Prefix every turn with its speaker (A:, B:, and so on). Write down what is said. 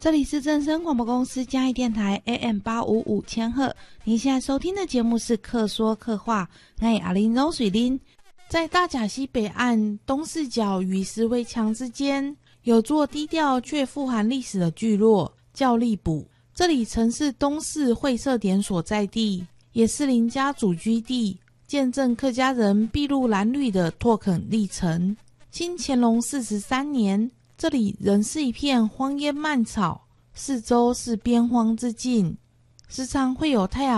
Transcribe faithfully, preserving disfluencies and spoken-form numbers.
A: 这里是正声广播公司嘉义电台 A M 八五五千赫，您现在收听的节目是客说客话，我是阿玲柔水玲。在大甲溪北岸东四角与石围墙之间，有座低调却富含历史的聚落叫力埔，这里曾是东市会社点所在地，也是林家祖居地，见证客家人筚路蓝缕的拓垦历程。清乾隆四十三年，这里仍是一片荒烟蔓草，四周是边荒之境，时常会有太阳